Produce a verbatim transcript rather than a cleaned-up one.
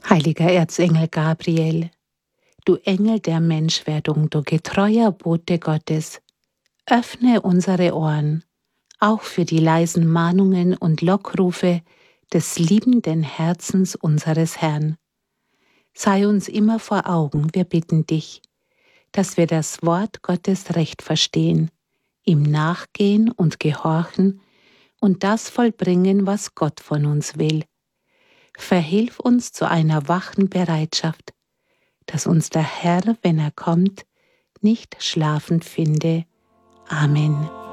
Heiliger Erzengel Gabriel, du Engel der Menschwerdung, du getreuer Bote Gottes, öffne unsere Ohren, auch für die leisen Mahnungen und Lockrufe des liebenden Herzens unseres Herrn. Sei uns immer vor Augen, wir bitten dich, dass wir das Wort Gottes recht verstehen, ihm nachgehen und gehorchen und das vollbringen, was Gott von uns will. Verhilf uns zu einer wachen Bereitschaft, dass uns der Herr, wenn er kommt, nicht schlafend finde. Amen.